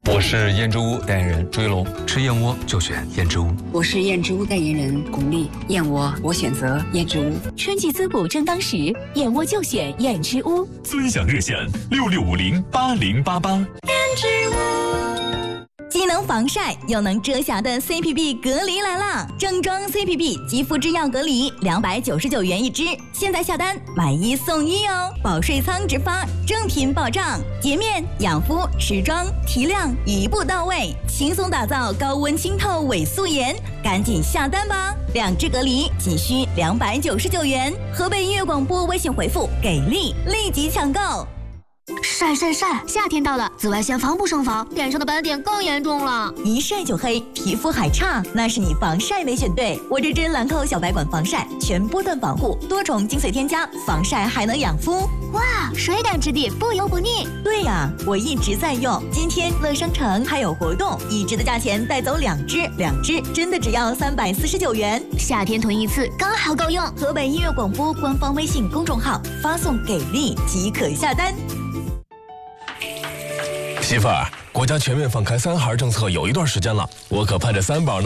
我是燕之屋代言人朱一龙，吃燕窝就选燕之屋。 我是燕之屋代言人巩俐，燕窝我选择燕之屋。 春季滋补正当时，燕窝就选燕之屋。 尊享热线66508088。 燕之屋。既能防晒又能遮瑕的 CPB 隔离来了，正装 CPB 肌肤之钥隔离299元一支，现在下单买1送1哦，保税仓直发，正品保障，洁面、养肤、持妆、提亮一步到位，轻松打造高温清透伪素颜，赶紧下单吧！2支隔离仅需299元，河北音乐广播微信回复“给力”立即抢购。 晒！夏天到了，紫外线防不胜防，脸上的斑点更严重了。 一晒就黑，皮肤还差，那是你防晒没选对。我这支兰蔻小白管防晒，全波段防护，多重精髓添加，防晒还能养肤。 哇，水感质地，不油不腻。 对呀，我一直在用。今天乐商城还有活动，1支的价钱带走2支真的只要349元。 夏天囤一次刚好够用。 河北音乐广播官方微信公众号发送“给力”即可下单。 媳妇儿，国家全面放开3孩政策有一段时间了，我可盼着3宝呢。